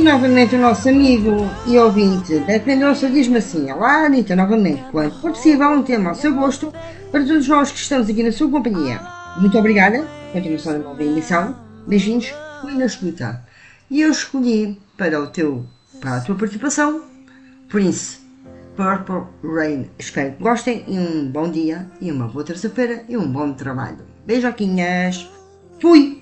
novamente o nosso amigo e ouvinte da Pendonça diz-me assim: olá Anitta, novamente, quando for possível, um tema ao seu gosto para todos nós que estamos aqui na sua companhia. Muito obrigada, continuação da nova emissão, beijinhos, fui na escuta. E eu escolhi para a tua participação, Prince, Purple Rain. Espero que gostem e um bom dia e uma boa terça-feira e um bom trabalho. Beijoquinhas, fui!